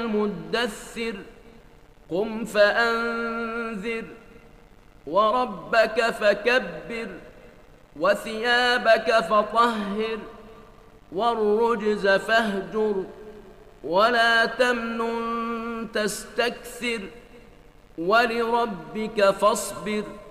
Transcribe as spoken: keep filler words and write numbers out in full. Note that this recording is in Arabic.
المدثر قم فأنذر وربك فكبر وثيابك فطهر والرجز فاهجر ولا تمنن تستكثر ولربك فاصبر